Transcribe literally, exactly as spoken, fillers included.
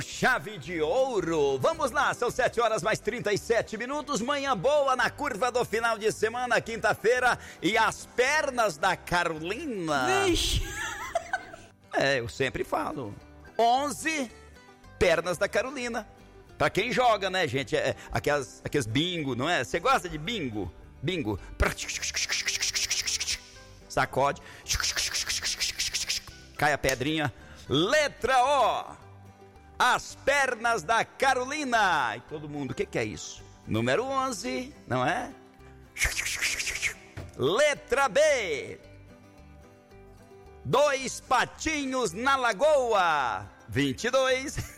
Chave de ouro. Vamos lá, são sete horas mais trinta e sete minutos. Manhã boa na curva do final de semana, quinta-feira. E as pernas da Carolina. Vixe. É, eu sempre falo. onze pernas da Carolina. Pra quem joga, né, gente? É, aquelas, aqueles bingo, não é? Você gosta de bingo? Bingo. Sacode. Cai a pedrinha. Letra O. As pernas da Carolina. E todo mundo, o que, que é isso? Número onze, não é? Letra B. Dois patinhos na lagoa. vinte e dois.